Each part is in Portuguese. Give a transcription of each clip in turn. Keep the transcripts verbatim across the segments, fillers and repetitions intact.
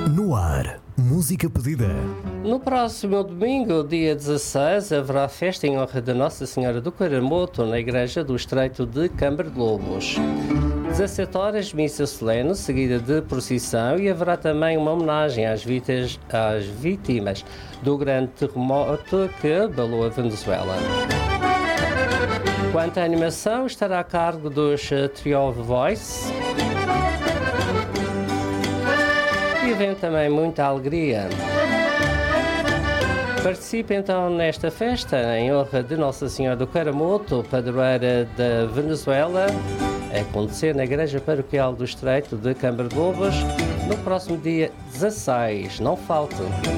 No ar, música pedida. No próximo domingo, dia dezasseis, haverá festa em honra da Nossa Senhora do Quaramoto na Igreja do Estreito de Câmara de Lobos. dezassete horas, missa solene, seguida de procissão, e haverá também uma homenagem às, vitas, às vítimas do grande terremoto que abalou a Venezuela. Quanto à animação, estará a cargo dos Trio Voice. E vem também muita alegria. Participe então nesta festa em honra de Nossa Senhora do Quaramoto, padroeira da Venezuela, a acontecer na Igreja Paroquial do Estreito de Câmara de Lobos, no próximo dia dezasseis. Não falte!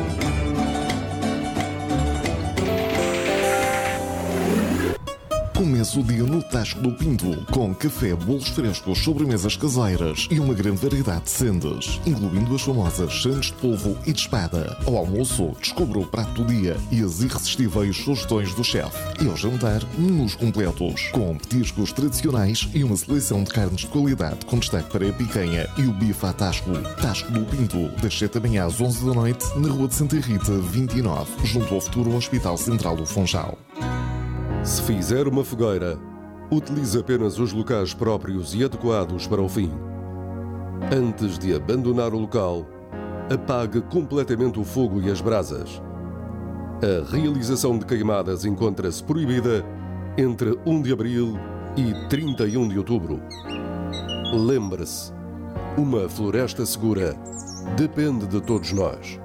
Comece o dia no Tasco do Pinto, com café, bolos frescos, sobremesas caseiras e uma grande variedade de sendas, incluindo as famosas sandes de polvo e de espada. Ao almoço, descubra o prato do dia e as irresistíveis sugestões do chefe. E ao jantar, menus completos, com petiscos tradicionais e uma seleção de carnes de qualidade, com destaque para a picanha e o bife à Tasco. Tasco do Pinto, das sete da manhã às onze da noite, na Rua de Santa Rita, vinte e nove, junto ao futuro Hospital Central do Funchal. Se fizer uma fogueira, utilize apenas os locais próprios e adequados para o fim. Antes de abandonar o local, apague completamente o fogo e as brasas. A realização de queimadas encontra-se proibida entre primeiro de abril e trinta e um de outubro. Lembre-se, uma floresta segura depende de todos nós.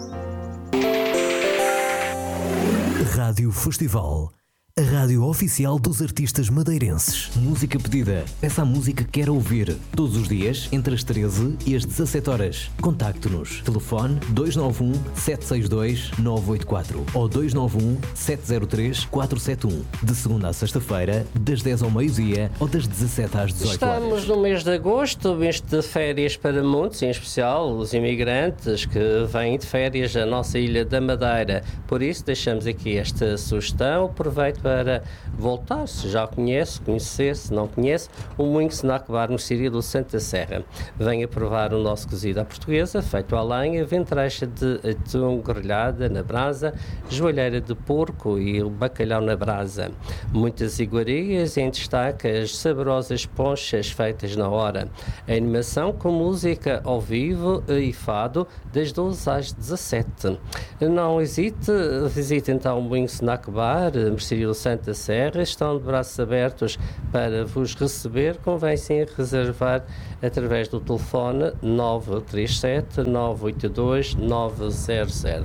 Rádio Festival. A rádio oficial dos artistas madeirenses. Música pedida. Peça a música que quer ouvir. Todos os dias, entre as treze e as dezassete horas. Contacte-nos. Telefone dois nove um, sete seis dois, nove oito quatro ou dois nove um, sete zero três, quatro sete um. De segunda a sexta-feira, das dez ao meio-dia ou das dezassete às dezoito horas. Estamos no mês de agosto, mês de férias para muitos, em especial os imigrantes que vêm de férias à nossa ilha da Madeira. Por isso, deixamos aqui esta sugestão. Aproveite para voltar, se já conhece, conhecer, se não conhece, o Moinho Snack-Bar no Síria do Santa Serra. Venha provar o nosso cozido à portuguesa, feito à lenha, ventrecha de atum grelhada na brasa, joelheira de porco e o bacalhau na brasa. Muitas iguarias, em destaque as saborosas ponchas feitas na hora. A animação com música ao vivo e fado das doze às dezassete. Não hesite, visite então o Moinho Snack-Bar, Mercearia do Santa Serra, estão de braços abertos para vos receber. Convém sim reservar através do telefone nove três sete, nove oito dois, nove zero zero.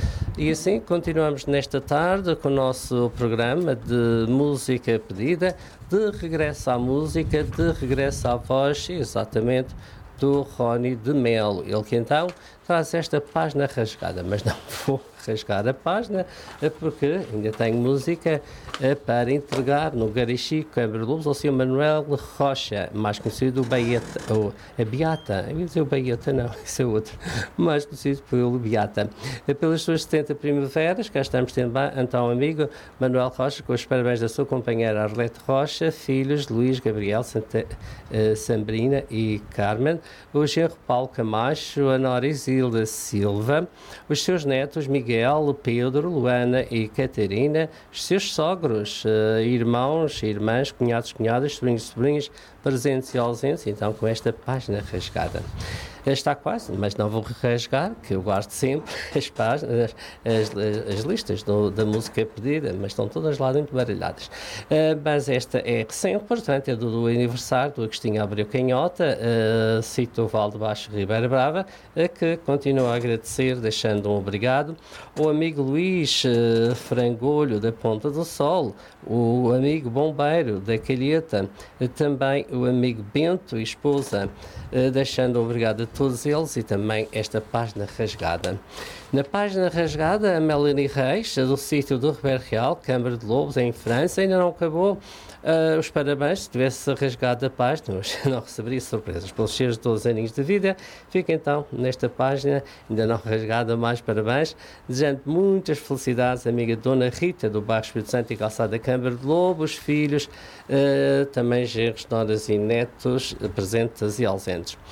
E assim continuamos nesta tarde com o nosso programa de música pedida, de regresso à música, de regresso à voz, exatamente, do Rony de Melo. Ele que então traz esta página rasgada, mas não vou rasgar a página porque ainda tenho música para entregar no Garichico, Câmara de Lobos, ao senhor Manuel Rocha, mais conhecido o Baeta, ou a Beata, eu ia dizer o Baeta, não, isso é outro, mais conhecido pelo Beata. Pelas suas setenta primaveras, cá estamos tendo então amigo Manuel Rocha, com os parabéns da sua companheira Arlete Rocha, filhos Luís, Gabriel, Santa, uh, Sambrina e Carmen, o genro Paulo Camacho, a Nora Isilda Silva, os seus netos Miguel, Pedro, Luana e Catarina, os seus sogros, uh, irmãos, irmãs, cunhados, cunhadas, sobrinhos, sobrinhas, presentes e ausentes, então com esta página rasgada. Está quase, mas não vou rasgar, que eu gosto sempre, as páginas, as, as, as listas do, da música pedida, mas estão todas lá muito baralhadas. Uh, mas esta é recente, portanto, é do, do aniversário do Agostinho Abreu Canhota, uh, cito o Val de Baixo Ribeira Brava, uh, que continuo a agradecer, deixando um obrigado. O amigo Luís uh, Frangolho, da Ponta do Sol, o amigo Bombeiro, da Calheta, uh, também o amigo Bento e esposa, uh, deixando um obrigado a todos eles, e também esta página rasgada. Na página rasgada, a Melanie Reis, do sítio do Ribeiro Real, Câmara de Lobos, em França, ainda não acabou uh, os parabéns. Se tivesse rasgado a página, mas não receberia surpresas. Pelos seus doze aninhos de vida, fica então nesta página, ainda não rasgada, mais parabéns. Desejando muitas felicidades, amiga Dona Rita, do bairro Espírito Santo e Calçada Câmara de Lobos, filhos, uh, também genros, noras e netos, presentes e ausentes.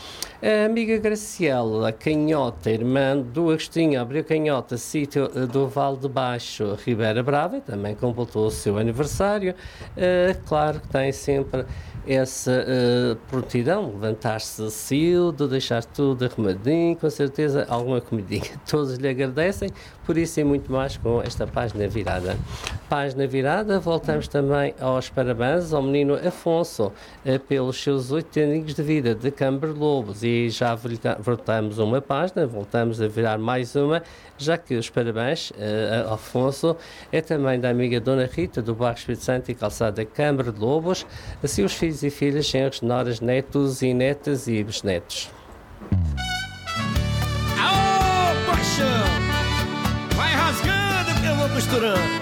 A amiga Graciela Canhota, irmã do Agostinho Abreu Canhota, sítio do Vale de Baixo, Ribeira Brava, também completou o seu aniversário. Uh, claro que tem sempre essa uh, prontidão, levantar-se cedo, deixar tudo arrumadinho, com certeza alguma comidinha. Todos lhe agradecem, por isso e muito mais com esta página virada. Página virada, voltamos também aos parabéns ao menino Afonso, uh, pelos seus oito aninhos de vida de Câmara Lobos, e já voltamos uma página, voltamos a virar mais uma, já que os parabéns uh, a Afonso é também da amiga Dona Rita, do bairro Espírito Santo e Calçada Câmara de Lobos, assim os filhos e filhas, genros, noras, netos e netas e bisnetos. Aô, paixão! Vai rasgando que eu vou costurando.